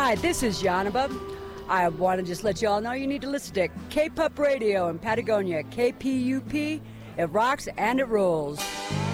Hi, this is Yanaba. I want to just let you all know you need to listen to K-Pup Radio in Patagonia. KPUP, it rocks and it rules.